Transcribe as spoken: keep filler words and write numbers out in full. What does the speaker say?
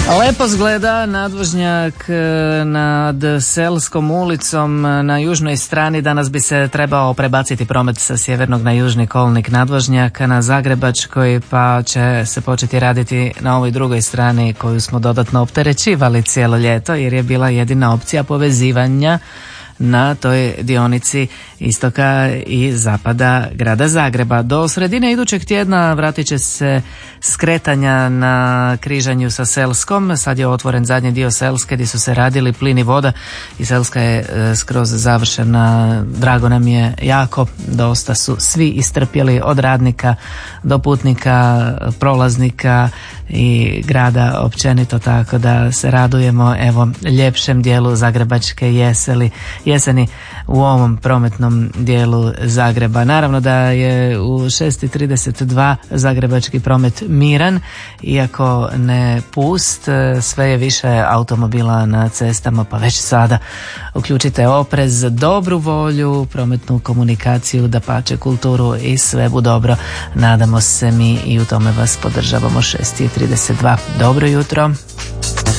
Lepo zgleda nadvožnjak nad Selskom ulicom na južnoj strani. Danas bi se trebao prebaciti promet sa sjevernog na južni kolnik nadvožnjaka na Zagrebačkoj, pa će se početi raditi na ovoj drugoj strani koju smo dodatno opterećivali cijelo ljeto jer je bila jedina opcija povezivanja na toj dionici istoka i zapada grada Zagreba. Do sredine idućeg tjedna vratit će se skretanja na križanju sa Selskom. Sad je otvoren zadnji dio Selske gdje su se radili plin i voda i Selska je skroz završena. Drago nam je jako, dosta su svi istrpjeli od radnika do putnika, prolaznika i grada općenito, tako da se radujemo evo ljepšem dijelu zagrebačke jeseli, jeseni u ovom prometnom dijelu Zagreba. Naravno da je u šest i trideset dva zagrebački promet miran, iako ne pust, sve je više automobila na cestama, pa već sada uključite oprez, dobru volju, prometnu komunikaciju, dapače kulturu i sve bu dobro. Nadamo se mi i u tome vas podržavamo. Šest i trideset dva. Dobro jutro.